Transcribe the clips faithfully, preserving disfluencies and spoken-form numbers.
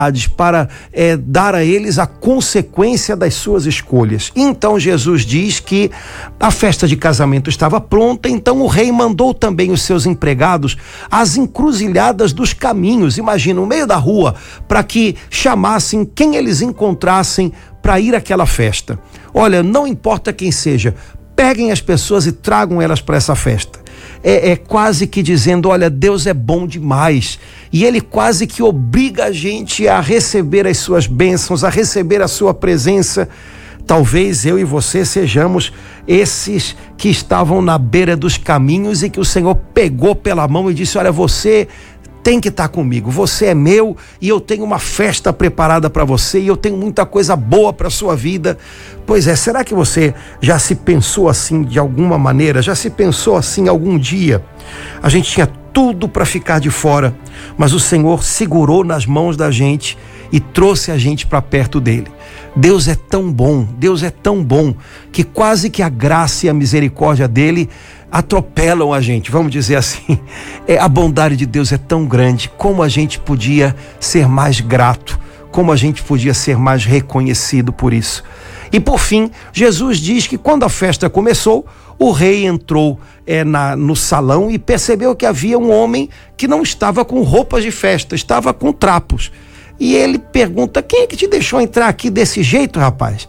para é, dar a eles a consequência das suas escolhas. Então Jesus diz que a festa de casamento estava pronta, então o rei mandou também os seus empregados às encruzilhadas dos caminhos, imagina, no meio da rua, para que chamassem quem eles encontrassem para ir àquela festa. Olha, não importa quem seja, peguem as pessoas e tragam elas para essa festa. É, é quase que dizendo, olha, Deus é bom demais, e Ele quase que obriga a gente a receber as suas bênçãos, a receber a sua presença. Talvez eu e você sejamos esses que estavam na beira dos caminhos e que o Senhor pegou pela mão e disse, olha, você tem que estar comigo, você é meu e eu tenho uma festa preparada para você e eu tenho muita coisa boa para a sua vida. Pois é, será que você já se pensou assim de alguma maneira? Já se pensou assim algum dia? A gente tinha tudo para ficar de fora, mas o Senhor segurou nas mãos da gente e trouxe a gente para perto dele. Deus é tão bom, Deus é tão bom, que quase que a graça e a misericórdia dele atropelam a gente, vamos dizer assim. É, a bondade de Deus é tão grande, como a gente podia ser mais grato, como a gente podia ser mais reconhecido por isso. E por fim, Jesus diz que quando a festa começou, o rei entrou é, na, no salão e percebeu que havia um homem que não estava com roupas de festa, estava com trapos. E ele pergunta, quem é que te deixou entrar aqui desse jeito, rapaz?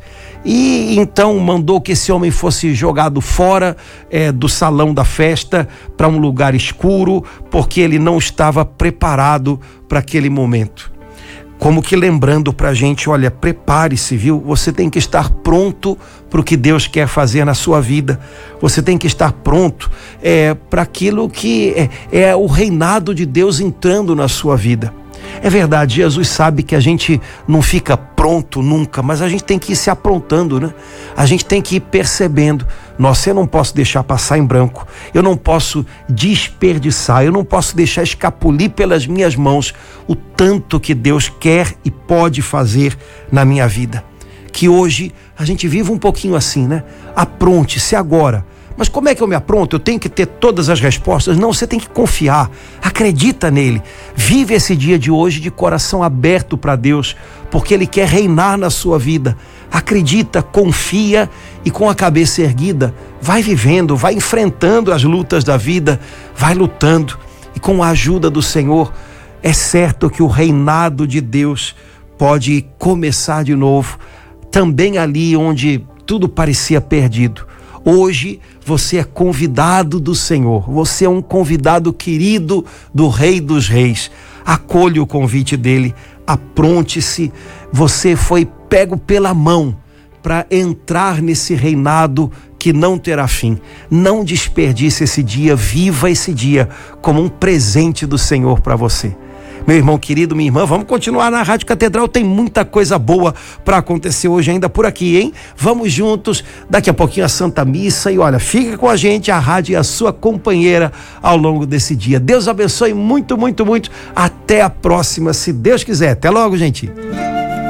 E então mandou que esse homem fosse jogado fora é, do salão da festa para um lugar escuro, porque ele não estava preparado para aquele momento. Como que lembrando para a gente, olha, prepare-se, viu? Você tem que estar pronto para o que Deus quer fazer na sua vida. Você tem que estar pronto é, para aquilo que é, é o reinado de Deus entrando na sua vida. É verdade, Jesus sabe que a gente não fica pronto nunca, mas a gente tem que ir se aprontando, né? A gente tem que ir percebendo. Nossa, eu não posso deixar passar em branco, eu não posso desperdiçar, eu não posso deixar escapulir pelas minhas mãos o tanto que Deus quer e pode fazer na minha vida. Que hoje a gente viva um pouquinho assim, né? Apronte-se agora. Mas como é que eu me apronto? Eu tenho que ter todas as respostas? Não, você tem que confiar, acredita nele, vive esse dia de hoje de coração aberto para Deus, porque Ele quer reinar na sua vida. Acredita, confia e com a cabeça erguida, vai vivendo, vai enfrentando as lutas da vida, vai lutando, e com a ajuda do Senhor, é certo que o reinado de Deus pode começar de novo, também ali onde tudo parecia perdido. Hoje você é convidado do Senhor, você é um convidado querido do Rei dos Reis. Acolha o convite dele, apronte-se, você foi pego pela mão para entrar nesse reinado que não terá fim. Não desperdice esse dia, viva esse dia como um presente do Senhor para você. Meu irmão querido, minha irmã, vamos continuar na Rádio Catedral, tem muita coisa boa para acontecer hoje ainda por aqui, hein? Vamos juntos, daqui a pouquinho a Santa Missa, e olha, fica com a gente, a rádio é a sua companheira ao longo desse dia. Deus abençoe muito, muito, muito, até a próxima, se Deus quiser. Até logo, gente.